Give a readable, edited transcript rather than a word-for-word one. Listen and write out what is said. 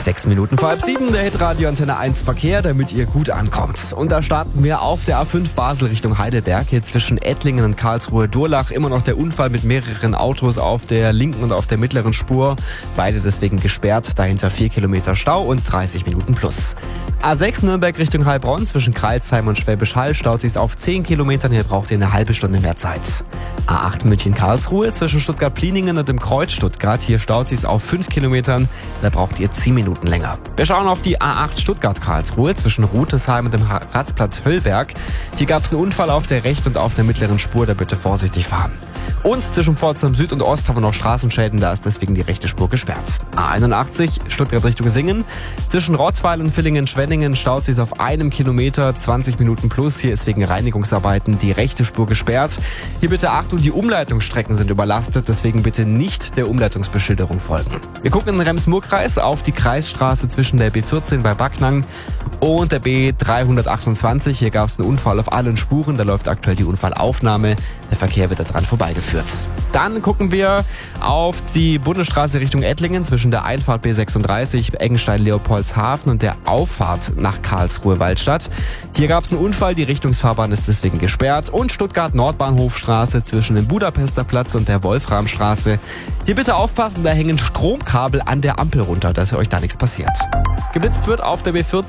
6 Minuten vor halb 7, der Hitradio Antenne 1 Verkehr, damit ihr gut ankommt. Und da starten wir auf der A5 Basel Richtung Heidelberg. Hier zwischen Ettlingen und Karlsruhe-Durlach immer noch der Unfall mit mehreren Autos auf der linken und auf der mittleren Spur. Beide deswegen gesperrt, dahinter 4 Kilometer Stau und 30 Minuten plus. A6 Nürnberg Richtung Heilbronn zwischen Crailsheim und Schwäbisch Hall staut sich auf 10 Kilometern. Hier braucht ihr eine halbe Stunde mehr Zeit. A8 München-Karlsruhe zwischen Stuttgart-Pliningen und dem Kreuz Stuttgart. Hier staut sich auf 5 Kilometern. Da braucht ihr 10 Minuten länger. Wir schauen auf die A8 Stuttgart-Karlsruhe zwischen Rutesheim und dem Rastplatz Höllberg. Hier gab es einen Unfall auf der rechten und auf der mittleren Spur. Da bitte vorsichtig fahren. Und zwischen Pforzheim Süd und Ost haben wir noch Straßenschäden, da ist deswegen die rechte Spur gesperrt. A81 Stuttgart Richtung Singen. Zwischen Rottweil und Villingen-Schwenningen staut sich auf 1 Kilometer, 20 Minuten plus. Hier ist wegen Reinigungsarbeiten die rechte Spur gesperrt. Hier bitte Achtung, die Umleitungsstrecken sind überlastet, deswegen bitte nicht der Umleitungsbeschilderung folgen. Wir gucken in den Rems-Murr-Kreis auf die Kreisstraße zwischen der B14 bei Backnang und der B328. Hier gab es einen Unfall auf allen Spuren, da läuft aktuell die Unfallaufnahme. Der Verkehr wird daran vorbeigeführt. Dann gucken wir auf die Bundesstraße Richtung Ettlingen zwischen der Einfahrt B36 Eggenstein-Leopoldshafen und der Auffahrt nach Karlsruhe-Waldstadt. Hier gab es einen Unfall, die Richtungsfahrbahn ist deswegen gesperrt. Und Stuttgart-Nordbahnhofstraße zwischen dem Budapester Platz und der Wolframstraße. Hier bitte aufpassen, da hängen Stromkabel an der Ampel runter, dass euch da nichts passiert. Geblitzt wird auf der B14